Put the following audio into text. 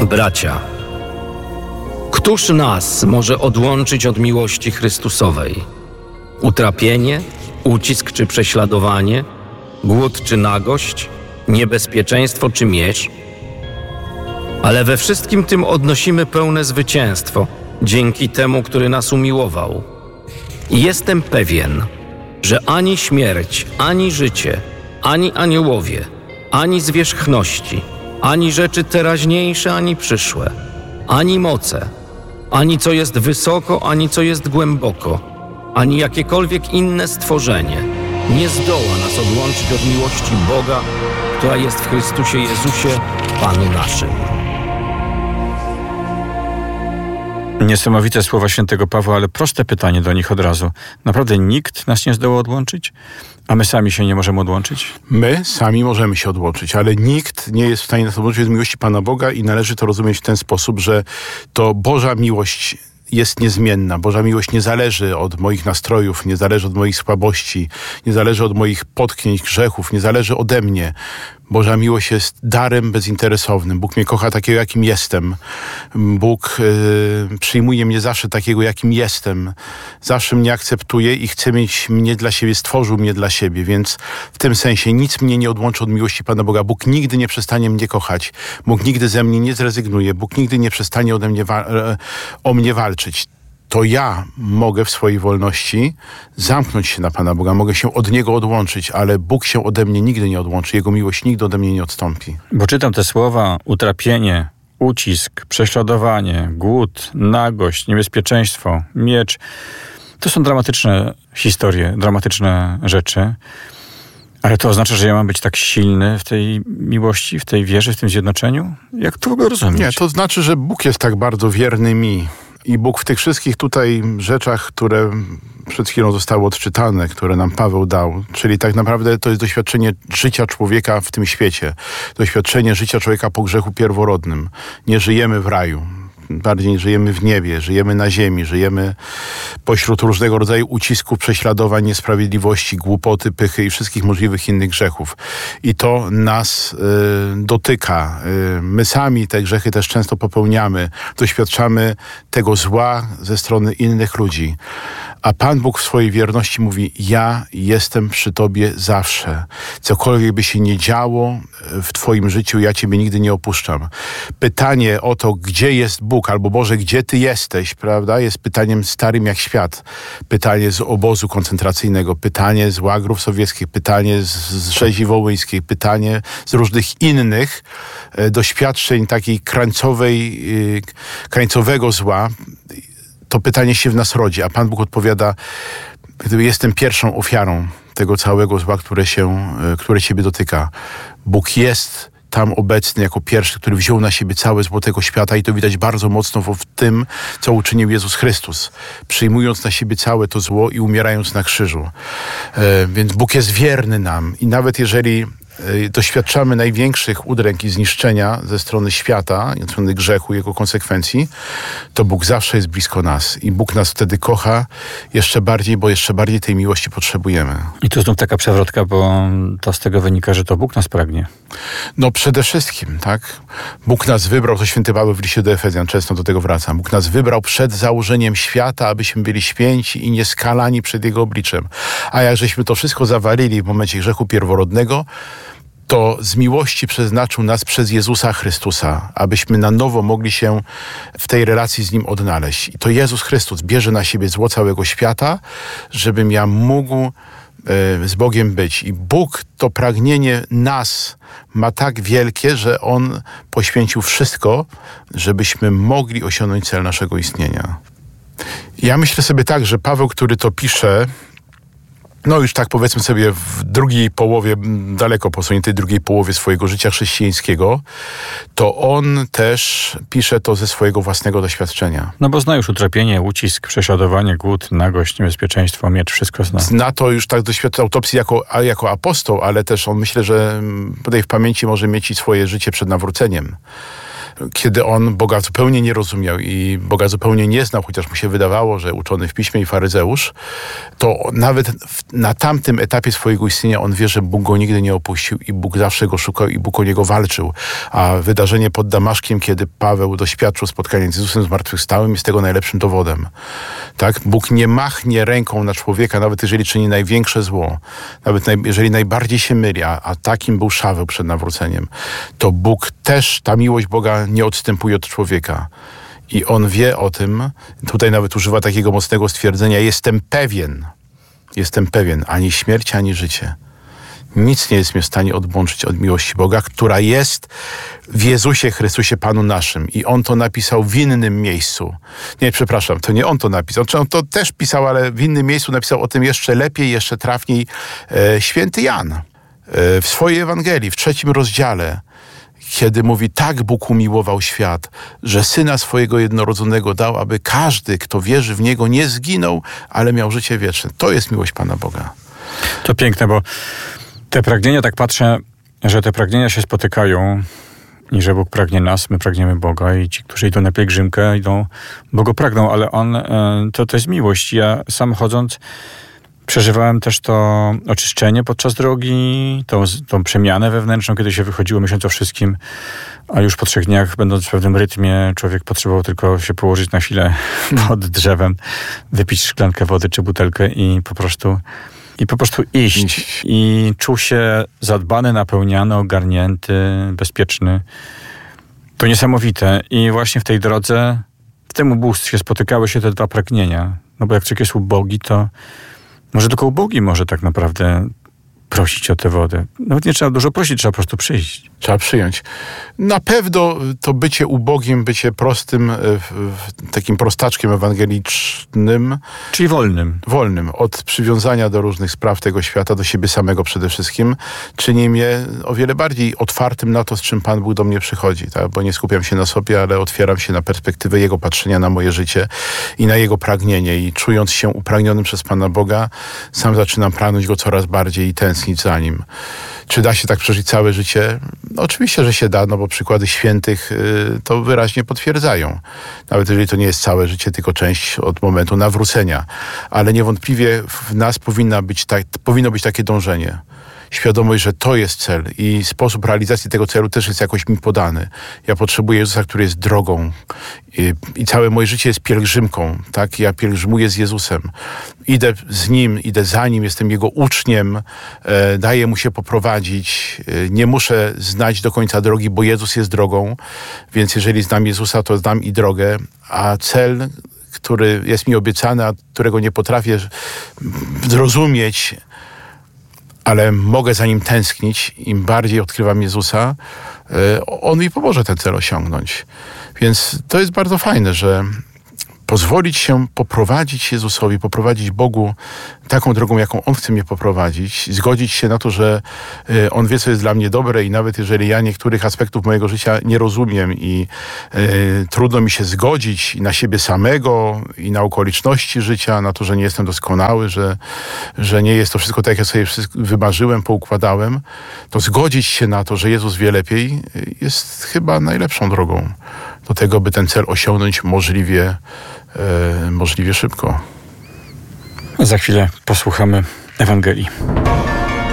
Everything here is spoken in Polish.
Bracia, któż nas może odłączyć od miłości Chrystusowej? Utrapienie, ucisk czy prześladowanie, głód czy nagość, niebezpieczeństwo czy miecz? Ale we wszystkim tym odnosimy pełne zwycięstwo dzięki temu, który nas umiłował. I jestem pewien, że ani śmierć, ani życie, ani aniołowie, ani zwierzchności, ani rzeczy teraźniejsze, ani przyszłe, ani moce, ani co jest wysoko, ani co jest głęboko, ani jakiekolwiek inne stworzenie nie zdoła nas odłączyć od miłości Boga, która jest w Chrystusie Jezusie, Panu naszym. Niesamowite słowa świętego Pawła, ale proste pytanie do nich od razu. Naprawdę nikt nas nie zdoła odłączyć? A my sami się nie możemy odłączyć? My sami możemy się odłączyć, ale nikt nie jest w stanie nas odłączyć od miłości Pana Boga i należy to rozumieć w ten sposób, że to Boża miłość jest niezmienna. Boża miłość nie zależy od moich nastrojów, nie zależy od moich słabości, nie zależy od moich potknięć, grzechów, nie zależy ode mnie. Boża miłość jest darem bezinteresownym. Bóg mnie kocha takiego, jakim jestem. Bóg przyjmuje mnie zawsze takiego, jakim jestem. Zawsze mnie akceptuje i chce mieć mnie dla siebie, stworzył mnie dla siebie. Więc w tym sensie nic mnie nie odłączy od miłości Pana Boga. Bóg nigdy nie przestanie mnie kochać. Bóg nigdy ze mnie nie zrezygnuje. Bóg nigdy nie przestanie o mnie walczyć. To ja mogę w swojej wolności zamknąć się na Pana Boga, mogę się od Niego odłączyć, ale Bóg się ode mnie nigdy nie odłączy, Jego miłość nigdy ode mnie nie odstąpi. Bo czytam te słowa: utrapienie, ucisk, prześladowanie, głód, nagość, niebezpieczeństwo, miecz. To są dramatyczne historie, dramatyczne rzeczy. Ale to oznacza, że ja mam być tak silny w tej miłości, w tej wierze, w tym zjednoczeniu? Jak to w ogóle rozumieć? Nie, to znaczy, że Bóg jest tak bardzo wierny mi. I Bóg w tych wszystkich tutaj rzeczach, które przed chwilą zostały odczytane, które nam Paweł dał, czyli tak naprawdę to jest doświadczenie życia człowieka w tym świecie. Doświadczenie życia człowieka po grzechu pierworodnym. Nie żyjemy w raju. Bardziej żyjemy w niebie, żyjemy na ziemi, żyjemy pośród różnego rodzaju ucisków, prześladowań, niesprawiedliwości, głupoty, pychy i wszystkich możliwych innych grzechów. I to nas dotyka. My sami te grzechy też często popełniamy. Doświadczamy tego zła ze strony innych ludzi. A Pan Bóg w swojej wierności mówi: ja jestem przy Tobie zawsze. Cokolwiek by się nie działo w Twoim życiu, ja Ciebie nigdy nie opuszczam. Pytanie o to, gdzie jest Bóg, albo Boże, gdzie Ty jesteś, prawda, jest pytaniem starym jak świat. Pytanie z obozu koncentracyjnego, pytanie z łagrów sowieckich, pytanie z rzezi wołyńskiej, pytanie z różnych innych doświadczeń takiej krańcowego zła. To pytanie się w nas rodzi, a Pan Bóg odpowiada: jestem pierwszą ofiarą tego całego zła, które Ciebie dotyka. Bóg jest tam obecny jako pierwszy, który wziął na siebie całe zło tego świata i to widać bardzo mocno w tym, co uczynił Jezus Chrystus, przyjmując na siebie całe to zło i umierając na krzyżu. Więc Bóg jest wierny nam i nawet jeżeli doświadczamy największych udręk i zniszczenia ze strony świata, ze strony grzechu i jego konsekwencji, to Bóg zawsze jest blisko nas i Bóg nas wtedy kocha jeszcze bardziej, bo jeszcze bardziej tej miłości potrzebujemy. I tu znów taka przewrotka, bo to z tego wynika, że to Bóg nas pragnie. No przede wszystkim, tak? Bóg nas wybrał, to święty Paweł w liście do Efezjan, często do tego wracam. Bóg nas wybrał przed założeniem świata, abyśmy byli święci i nieskalani przed Jego obliczem. A jak żeśmy to wszystko zawalili w momencie grzechu pierworodnego, to z miłości przeznaczył nas przez Jezusa Chrystusa, abyśmy na nowo mogli się w tej relacji z Nim odnaleźć. I to Jezus Chrystus bierze na siebie zło całego świata, żebym ja mógł z Bogiem być. I Bóg to pragnienie nas ma tak wielkie, że On poświęcił wszystko, żebyśmy mogli osiągnąć cel naszego istnienia. Ja myślę sobie tak, że Paweł, który to pisze, no już tak powiedzmy sobie w drugiej połowie, daleko posuniętej drugiej połowie swojego życia chrześcijańskiego, to on też pisze to ze swojego własnego doświadczenia. No bo zna już utrapienie, ucisk, prześladowanie, głód, nagość, niebezpieczeństwo, miecz, wszystko zna. Zna to już tak doświadczenie autopsji jako apostoł, ale też on myślę, że tutaj w pamięci może mieć i swoje życie przed nawróceniem. kiedy on Boga zupełnie nie rozumiał i Boga zupełnie nie znał, chociaż mu się wydawało, że uczony w piśmie i faryzeusz, to nawet na tamtym etapie swojego istnienia on wie, że Bóg go nigdy nie opuścił i Bóg zawsze go szukał i Bóg o niego walczył. A wydarzenie pod Damaszkiem, kiedy Paweł doświadczył spotkania z Jezusem zmartwychwstałym, jest tego najlepszym dowodem. Tak? Bóg nie machnie ręką na człowieka, nawet jeżeli czyni największe zło, nawet jeżeli najbardziej się myli, a takim był Szaweł przed nawróceniem, to Bóg też, ta miłość Boga nie odstępuje od człowieka. I on wie o tym, tutaj nawet używa takiego mocnego stwierdzenia, jestem pewien, ani śmierć, ani życie. Nic nie jest mnie w stanie odłączyć od miłości Boga, która jest w Jezusie Chrystusie Panu naszym. I On to napisał w innym miejscu. Nie, przepraszam, to nie On to napisał. On to też pisał, ale w innym miejscu napisał o tym jeszcze lepiej, jeszcze trafniej święty Jan. W swojej Ewangelii, w 3 rozdziale, kiedy mówi, tak Bóg umiłował świat, że Syna swojego jednorodzonego dał, aby każdy, kto wierzy w Niego, nie zginął, ale miał życie wieczne. To jest miłość Pana Boga. To piękne, bo te pragnienia, tak patrzę, że te pragnienia się spotykają i że Bóg pragnie nas, my pragniemy Boga i ci, którzy idą na pielgrzymkę, bo Go pragną, ale On, to jest miłość. Ja sam chodząc przeżywałem też to oczyszczenie podczas drogi, tą przemianę wewnętrzną, kiedy się wychodziło myśląc o wszystkim, a już po 3 dniach, będąc w pewnym rytmie, człowiek potrzebował tylko się położyć na chwilę pod drzewem, wypić szklankę wody czy butelkę i po prostu iść. I czuł się zadbany, napełniany, ogarnięty, bezpieczny. To niesamowite. I właśnie w tej drodze, w tym ubóstwie spotykały się te 2 pragnienia. No bo jak człowiek jest ubogi, to może tylko ubogi może tak naprawdę prosić o tę wodę. Nawet nie trzeba dużo prosić, trzeba po prostu przyjść. Trzeba przyjąć. Na pewno to bycie ubogim, bycie prostym, takim prostaczkiem ewangelicznym. Czyli wolnym. Wolnym. Od przywiązania do różnych spraw tego świata, do siebie samego przede wszystkim, czyni mnie o wiele bardziej otwartym na to, z czym Pan Bóg do mnie przychodzi. Tak? Bo nie skupiam się na sobie, ale otwieram się na perspektywę Jego patrzenia na moje życie i na Jego pragnienie. I czując się upragnionym przez Pana Boga, sam zaczynam pragnąć Go coraz bardziej i tęsknić za Nim. Czy da się tak przeżyć całe życie? No, oczywiście, że się da, no bo przykłady świętych to wyraźnie potwierdzają. Nawet jeżeli to nie jest całe życie, tylko część od momentu nawrócenia. Ale niewątpliwie w nas powinno być takie dążenie. Świadomość, że to jest cel i sposób realizacji tego celu też jest jakoś mi podany. Ja potrzebuję Jezusa, który jest drogą i całe moje życie jest pielgrzymką. Tak? Ja pielgrzymuję z Jezusem. Idę z Nim, idę za Nim, jestem Jego uczniem, daję Mu się poprowadzić. Nie muszę znać do końca drogi, bo Jezus jest drogą, więc jeżeli znam Jezusa, to znam i drogę, a cel, który jest mi obiecany, a którego nie potrafię zrozumieć, ale mogę za Nim tęsknić, im bardziej odkrywam Jezusa, On mi pomoże ten cel osiągnąć. Więc to jest bardzo fajne, że pozwolić się poprowadzić Jezusowi, poprowadzić Bogu taką drogą, jaką On chce mnie poprowadzić, zgodzić się na to, że On wie, co jest dla mnie dobre i nawet jeżeli ja niektórych aspektów mojego życia nie rozumiem i trudno mi się zgodzić i na siebie samego i na okoliczności życia, na to, że nie jestem doskonały, że nie jest to wszystko tak, jak ja sobie wszystko wymarzyłem, poukładałem, to zgodzić się na to, że Jezus wie lepiej, jest chyba najlepszą drogą do tego, by ten cel osiągnąć możliwie szybko. Za chwilę posłuchamy Ewangelii.